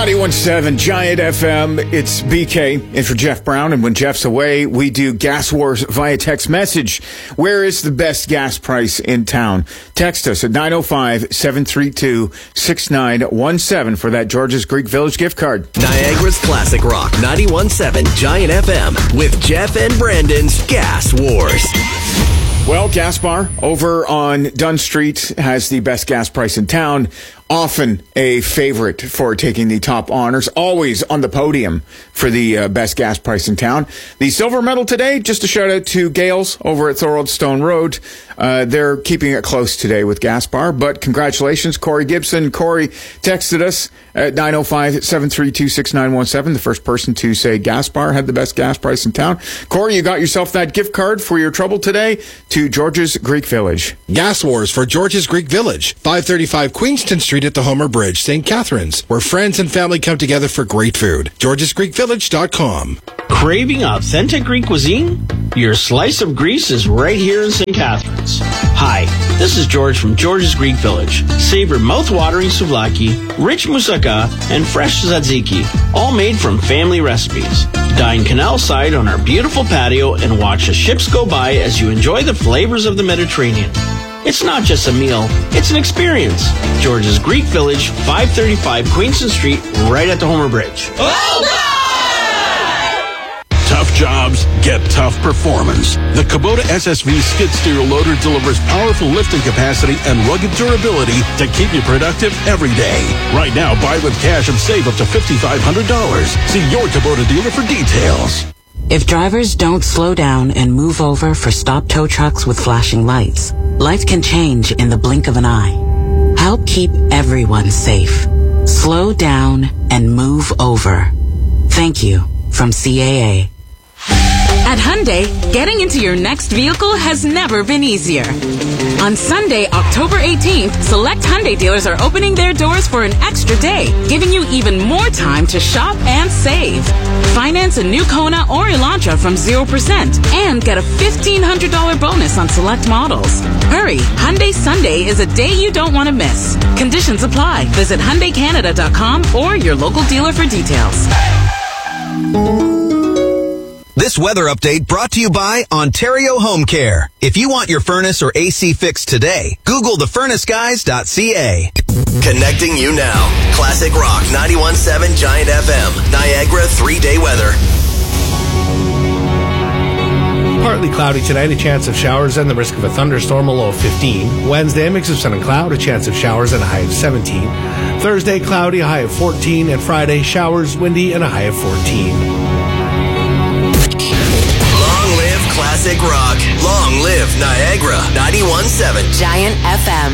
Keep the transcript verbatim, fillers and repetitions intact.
ninety-one point seven Giant F M. It's B K in for Jeff Brown, and when Jeff's away, we do Gas Wars via text message. Where is the best gas price in town? Text us at nine oh five, seven three two, six nine one seven for that George's Greek Village gift card. Niagara's Classic Rock ninety-one point seven Giant F M with Jeff and Brandon's Gas Wars. Well, Gas Bar over on Dunn Street has the best gas price in town. Often a favorite for taking the top honors. Always on the podium for the uh, best gas price in town. The silver medal today, just a shout out to Gales over at Thorold Stone Road. Uh, they're keeping it close today with Gas Bar, but congratulations, Corey Gibson. Corey texted us at nine oh five, seven three two, six nine one seven. The first person to say Gas Bar had the best gas price in town. Corey, you got yourself that gift card for your trouble today to George's Greek Village. Gas Wars for George's Greek Village, five thirty-five Queenston Street at the Homer Bridge, Saint Catharines, where friends and family come together for great food. georges greek village dot com. Craving authentic Greek cuisine? Your slice of Greece is right here in Saint Catharines. Hi, this is George from George's Greek Village. Savor mouth-watering souvlaki, rich moussaka, and fresh tzatziki, all made from family recipes. Dine canal side on our beautiful patio and watch the ships go by as you enjoy the flavors of the Mediterranean. It's not just a meal, it's an experience. George's Greek Village, five thirty-five Queenston Street, right at the Homer Bridge. Tough jobs get tough performance. The Kubota S S V skid steer loader delivers powerful lifting capacity and rugged durability to keep you productive every day. Right now, buy with cash and save up to five thousand five hundred dollars. See your Kubota dealer for details. If drivers don't slow down and move over for stop tow trucks with flashing lights, life can change in the blink of an eye. Help keep everyone safe. Slow down and move over. Thank you from C A A. At Hyundai, getting into your next vehicle has never been easier. On Sunday, October eighteenth, select Hyundai dealers are opening their doors for an extra day, giving you even more time to shop and save. Finance a new Kona or Elantra from zero percent and get a fifteen hundred dollars bonus on select models. Hurry, Hyundai Sunday is a day you don't want to miss. Conditions apply. Visit Hyundai Canada dot com or your local dealer for details. This weather update brought to you by Ontario Home Care. If you want your furnace or A C fixed today, Google the furnace guys dot c a. Connecting you now. Classic Rock ninety-one point seven Giant F M. Niagara three-day weather. Partly cloudy tonight, a chance of showers and the risk of a thunderstorm, a low of fifteen. Wednesday, a mix of sun and cloud, a chance of showers and a high of seventeen. Thursday, cloudy, a high of fourteen. And Friday, showers, windy, and a high of fourteen. Long live Classic Rock. Long live Niagara ninety-one point seven Giant F M.